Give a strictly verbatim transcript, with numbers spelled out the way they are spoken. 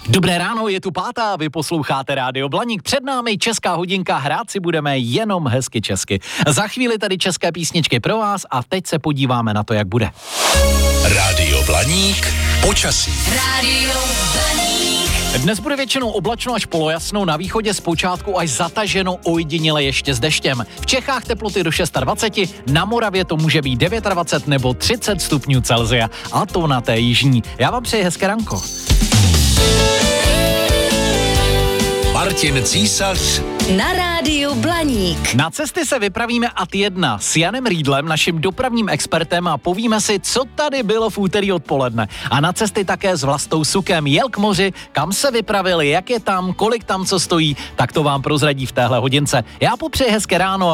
Dobré ráno, je tu pátá, vy posloucháte Rádio Blaník. Před námi česká hodinka, hrát si budeme jenom hezky česky. Za chvíli tady české písničky pro vás a teď se podíváme na to, jak bude. Rádio Blaník, počasí. Rádio Blaník. Dnes bude většinou oblačno až polojasno, na východě zpočátku až zataženo, ojediněle ještě s deštěm. V Čechách teploty do dvacet šest, na Moravě to může být dvacet devět nebo třicet stupňů Celsia, a to na té jižní. Já vám přeji hezké ranko. Martin Císař Na Rádiu Blaník. Na cesty se vypravíme ad jedna s Janem Rýdlem, naším dopravním expertem, a povíme si, co tady bylo v úterý odpoledne. A na cesty také s Vlastou Sukem. Jel k moři, kam se vypravil, jak je tam, kolik tam co stojí, tak to vám prozradí v téhle hodince. Já popřeji hezké ráno.